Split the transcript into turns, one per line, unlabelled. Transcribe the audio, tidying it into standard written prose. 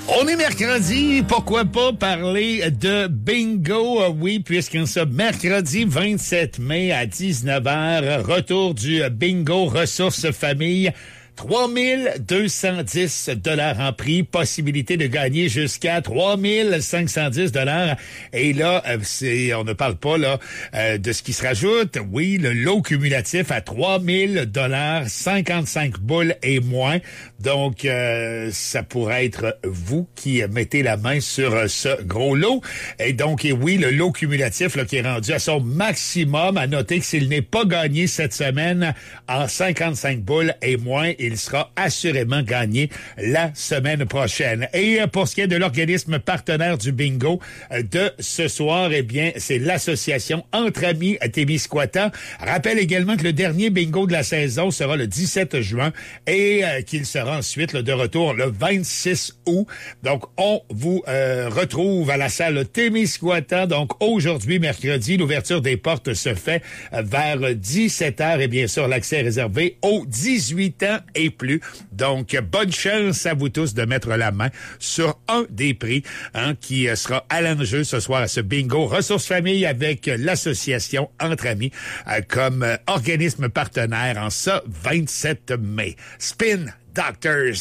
On est mercredi, pourquoi pas parler de bingo? Oui, puisqu'en ce mercredi 27 mai à 19h, retour du bingo ressources famille. 3210 $ en prix, possibilité de gagner jusqu'à 3510 $. Et là, on ne parle pas là de ce qui se rajoute. Oui, le lot cumulatif à 3000 $, 55 boules et moins. Donc, ça pourrait être vous qui mettez la main sur ce gros lot. Et donc, oui, le lot cumulatif là, qui est rendu à son maximum. À noter que s'il n'est pas gagné cette semaine en 55 boules et moins, il sera assurément gagné la semaine prochaine. Et pour ce qui est de l'organisme partenaire du bingo de ce soir, eh bien, c'est l'association Entre Amis Témiscouata. Rappelle également que le dernier bingo de la saison sera le 17 juin et qu'il sera ensuite de retour le 26 août. Donc, on vous retrouve à la salle Témiscouata. Donc, aujourd'hui, mercredi, l'ouverture des portes se fait vers 17h et bien sûr, l'accès est réservé aux 18 ans et plus. Donc, bonne chance à vous tous de mettre la main sur un des prix qui sera à l'enjeu ce soir à ce bingo Ressources Famille avec l'association Entre Amis comme organisme partenaire en ce 27 mai. Spin Doctors.